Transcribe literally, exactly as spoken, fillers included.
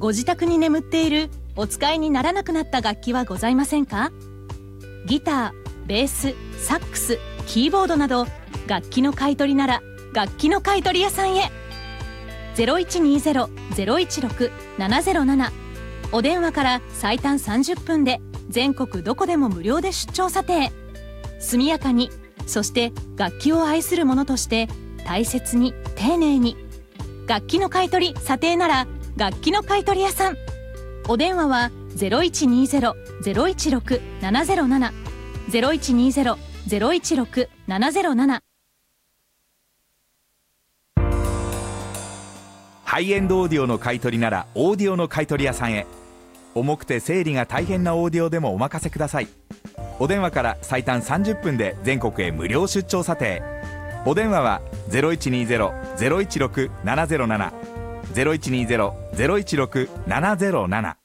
ご自宅に眠っているお使いにならなくなった楽器はございませんか？ギター、ベース、サックス、キーボードなど楽器の買い取りなら楽器の買取屋さんへ。 ゼロいちにーゼロ ゼロいちろく ななゼロなな お電話から最短さんじゅっぷんで全国どこでも無料で出張査定。速やかに、そして楽器を愛する者として大切に丁寧に。楽器の買い取り査定なら楽器の買取屋さん。お電話は ゼロいちにーゼロ ゼロいちろく ななゼロなな ゼロいちにーゼロ ゼロいちろく ななゼロなな。 ハイエンドオーディオの買い取りならオーディオの買い取り屋さんへ。重くて整理が大変なオーディオでもお任せください。お電話から最短さんじゅっぷんで全国へ無料出張査定。お電話は ゼロいちにーゼロ ゼロいちろく ななゼロなな ゼロいちにーゼロ ゼロいちろく ななゼロなな。